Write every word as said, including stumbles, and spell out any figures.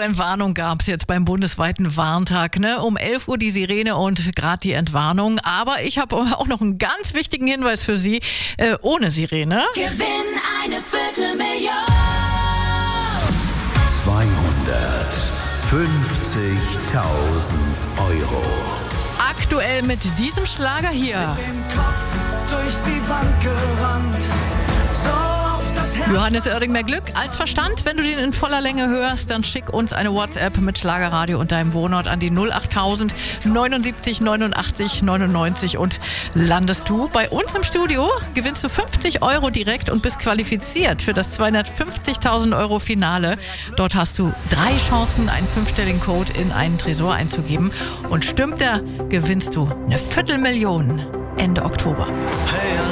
Entwarnung gab es jetzt beim bundesweiten Warntag. Ne? Um elf Uhr die Sirene und gerade die Entwarnung. Aber ich habe auch noch einen ganz wichtigen Hinweis für Sie. Äh, ohne Sirene. Gewinn eine Viertelmillion. zweihundertfünfzigtausend Euro. Aktuell mit diesem Schlager hier. Den Kopf durch die Wand gerannt. So auf das Herz. Johannes Oerding, mehr Glück als Verstand. Wenn du den in voller Länge hörst, dann schick uns eine WhatsApp mit Schlagerradio und deinem Wohnort an die null achttausend neunundsiebzig neunundachtzig neunundneunzig und landest du bei uns im Studio, gewinnst du fünfzig Euro direkt und bist qualifiziert für das zweihundertfünfzigtausend Euro Finale. Dort hast du drei Chancen, einen fünfstelligen Code in einen Tresor einzugeben und stimmt der, gewinnst du eine Viertelmillion Ende Oktober. Hey,